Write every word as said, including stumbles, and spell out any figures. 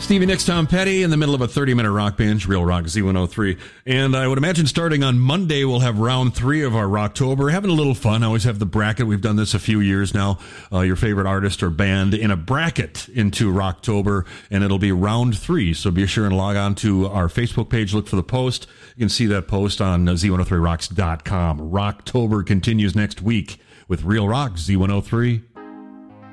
Stevie Nicks, Tom Petty in the middle of a thirty-minute rock binge, Real Rock Z one oh three. And I would imagine starting on Monday, we'll have round three of our Rocktober. Having a little fun. I always have the bracket. We've done this a few years now. Uh, your favorite artist or band in a bracket into Rocktober, and it'll be round three. So be sure and log on to our Facebook page. Look for the post. You can see that post on Z one oh three rocks dot com. Rocktober continues next week with Real Rock Z one oh three.